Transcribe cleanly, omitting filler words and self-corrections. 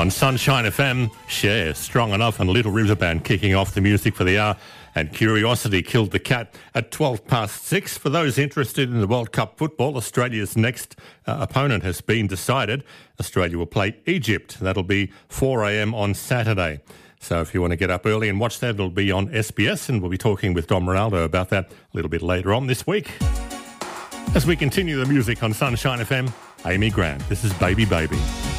On Sunshine FM, Cher, Strong Enough and Little River Band kicking off the music for the hour. And Curiosity Killed the Cat at 6:12. For those interested in the World Cup football, Australia's next opponent has been decided. Australia will play Egypt. That'll be 4 a.m. on Saturday. So if you want to get up early and watch that, it'll be on SBS, and we'll be talking with Dom Ronaldo about that a little bit later on this week. As we continue the music on Sunshine FM, Amy Grant. This is Baby Baby.